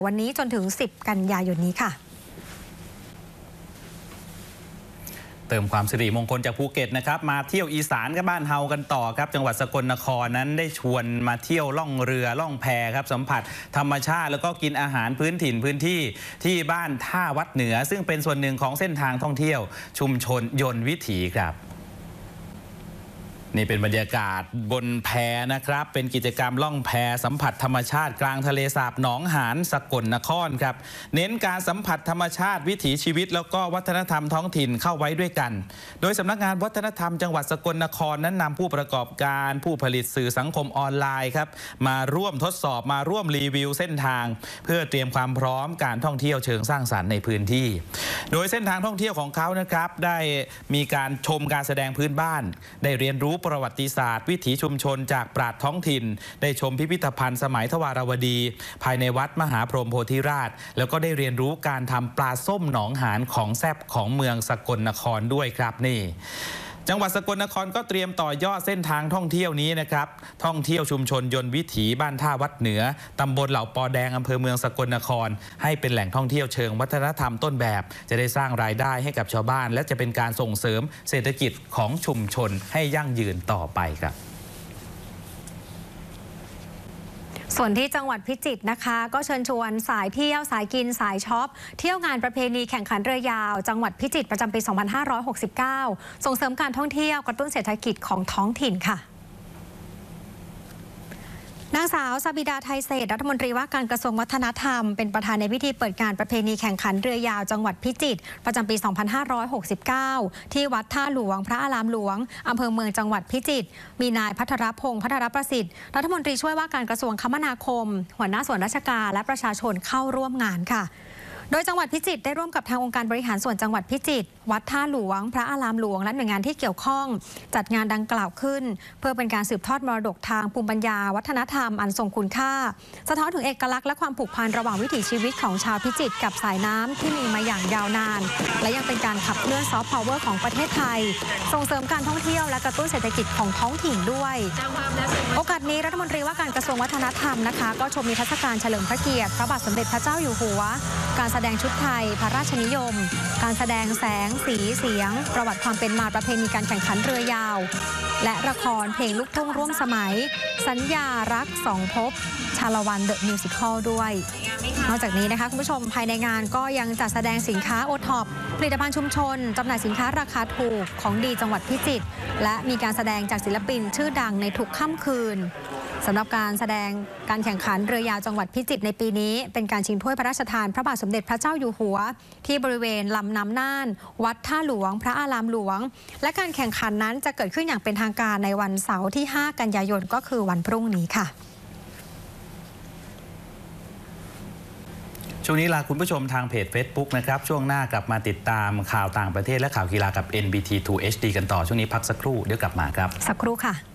วันนี้จนถึง 10 กันยายนนี้ค่ะเติมความสิริมงคลจากภูเก็ตนะครับมาเที่ยวอีสานกับบ้านเฮากันต่อครับจังหวัดสกลนครนั้นได้ชวนมาเที่ยวล่องเรือล่องแพครับสัมผัสธรรมชาติแล้วก็กินอาหารพื้นถิ่นพื้นที่ที่บ้านท่าวัดเหนือซึ่งเป็นส่วนหนึ่งของเส้นทางท่องเที่ยวชุมชนยนต์วิถีครับนี่เป็นบรรยากาศบนแพนะครับเป็นกิจกรรมล่องแพสัมผัสธรรมชาติกลางทะเลสาบหนองหานสกลนครครับเน้นการสัมผัสธรรมชาติวิถีชีวิตแล้วก็วัฒนธรรมท้องถิ่นเข้าไว้ด้วยกันโดยสำนักงานวัฒนธรรมจังหวัดสกลนครนั้นนำผู้ประกอบการผู้ผลิตสื่อสังคมออนไลน์ครับมาร่วมทดสอบมาร่วมรีวิวเส้นทางเพื่อเตรียมความพร้อมการท่องเที่ยวเชิงสร้างสรรค์ในพื้นที่โดยเส้นทางท่องเที่ยวของเขานะครับได้มีการชมการแสดงพื้นบ้านได้เรียนรู้ประวัติศาสตร์วิถีชุมชนจากปราชญ์ท้องถิ่นได้ชมพิพิธภัณฑ์สมัยทวารวดีภายในวัดมหาพรหมโพธิราชแล้วก็ได้เรียนรู้การทำปลาส้มหนองหานของแซ่บของเมืองสกลนครด้วยครับนี่จังหวัดสกลนครก็เตรียมต่อยอดเส้นทางท่องเที่ยวนี้นะครับท่องเที่ยวชุมชนยนต์วิถีบ้านท่าวัดเหนือตำบลเหล่าปอแดงอำเภอเมืองสกลนครให้เป็นแหล่งท่องเที่ยวเชิงวัฒนธรรมต้นแบบจะได้สร้างรายได้ให้กับชาวบ้านและจะเป็นการส่งเสริมเศรษฐกิจของชุมชนให้ยั่งยืนต่อไปครับส่วนที่จังหวัดพิจิตรนะคะก็เชิญชวนสายเที่ยวสายกินสายช็อปเที่ยวงานประเพณีแข่งขันเรือยาวจังหวัดพิจิตรประจำปี 2569 ส่งเสริมการท่องเที่ยวกระตุ้นเศรษฐกิจของท้องถิ่นค่ะนางสาวสบิดาไทยเศรษฐ์รัฐมนตรีว่าการกระทรวงวัฒนธรรมเป็นประธานในพิธีเปิดงานประเพณีแข่งขันเรือยาวจังหวัดพิจิตรประจำปี 2569 ที่วัดท่าหลวงพระอารามหลวงอำเภอเมืองจังหวัดพิจิตรมีนายพัทรพงษ์พัทรประสิทธิ์รัฐมนตรีช่วยว่าการกระทรวงคมนาคมหัวหน้าส่วนราชการและประชาชนเข้าร่วมงานค่ะโดยจังหวัดพิจิตรได้ร่วมกับทางองค์การบริหารส่วนจังหวัดพิจิตรวัดท่าหลวงพระอารามหลวงและหน่วยงานที่เกี่ยวข้องจัดงานดังกล่าวขึ้นเพื่อเป็นการสืบทอดมรดกทางภูมิปัญญาวัฒนธรรมอันทรงคุณค่าสะท้อนถึงเอกลักษณ์และความผูกพันระหว่างวิถีชีวิตของชาวพิจิตรกับสายน้ำที่มีมาอย่างยาวนานและยังเป็นการขับเคลื่อนซอฟต์พาวเวอร์ของประเทศไทยส่งเสริมการท่องเที่ยวและกระตุ้นเศรษฐกิจของท้องถิ่นด้วยโอกาสนี้รัฐมนตรีว่าการกระทรวงวัฒนธรรมนะคะก็ชมนิทรรศการเฉลิมพระเกียรติพระบาทสมเด็จพระเจ้าอยู่หัวการแสดงชุดไทยพระราชนิยมการแสดงแสงสีเสียงประวัติความเป็นมาประเพณีการแข่งขันเรือยาวและละครเพลงลูกทุ่งร่วมสมัยสัญญารักสองภพชาละวันเดอะมิวสิคอลด้วยนอกจากนี้นะคะคุณผู้ชมภายในงานก็ยังจัดแสดงสินค้าโอท็อปผลิตภัณฑ์ชุมชนจำหน่ายสินค้าราคาถูกของดีจังหวัดพิจิตรและมีการแสดงจากศิลปินชื่อดังในทุกค่ำคืนสำหรับการแสดงการแข่งขันเรือยาวจังหวัดพิจิตรในปีนี้เป็นการชิงถ้วยพระราชทานพระบาทสมเด็จพระเจ้าอยู่หัวที่บริเวณลำน้ำน่านวัดท่าหลวงพระอารามหลวงและการแข่งขันนั้นจะเกิดขึ้นอย่างเป็นทางการในวันเสาร์ที่ 5 กันยายนก็คือวันพรุ่งนี้ค่ะช่วงนี้ลาคุณผู้ชมทางเพจ Facebook นะครับช่วงหน้ากลับมาติดตามข่าวต่างประเทศและข่าวกีฬากับ NBT2 HD กันต่อช่วงนี้พักสักครู่เดี๋ยวกลับมาครับสักครู่ค่ะ